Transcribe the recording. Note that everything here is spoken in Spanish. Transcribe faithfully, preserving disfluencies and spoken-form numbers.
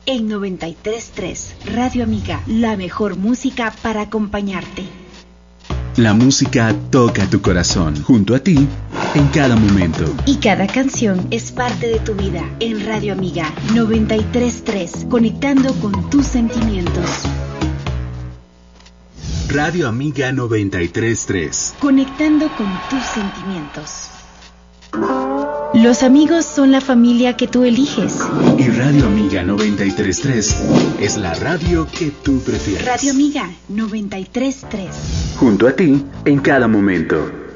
En noventa y tres punto tres, Radio Amiga, la mejor música para acompañarte. La música toca tu corazón, junto a ti, en cada momento. Y cada canción es parte de tu vida. En Radio Amiga noventa y tres punto tres, conectando con tus sentimientos. Radio Amiga noventa y tres punto tres. Conectando con tus sentimientos. Los amigos son la familia que tú eliges. Y Radio Amiga noventa y tres punto tres es la radio que tú prefieres. Radio Amiga noventa y tres punto tres. Junto a ti, en cada momento.